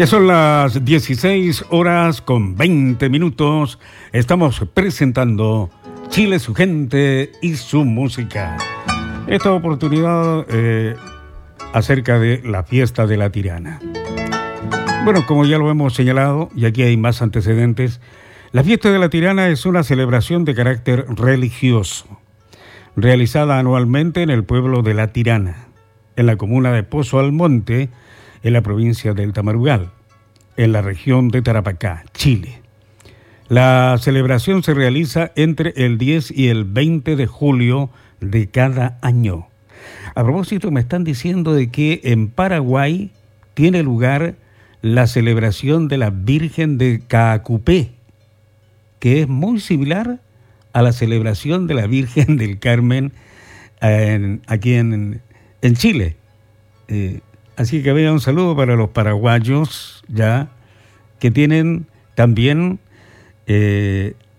Ya son las 16 horas con 20 minutos. Estamos presentando Chile, su gente y su música. Esta oportunidad acerca de la fiesta de la Tirana. Bueno, como ya lo hemos señalado, y aquí hay más antecedentes, la fiesta de la Tirana es una celebración de carácter religioso, realizada anualmente en el pueblo de La Tirana, en la comuna de Pozo Almonte, en la provincia del Tamarugal, en la región de Tarapacá, Chile. La celebración se realiza entre el 10 y el 20 de julio de cada año. A propósito, me están diciendo de que en Paraguay tiene lugar la celebración de la Virgen de Caacupé, que es muy similar a la celebración de la Virgen del Carmen aquí en Chile. Así que vea, un saludo para los paraguayos ya que tienen también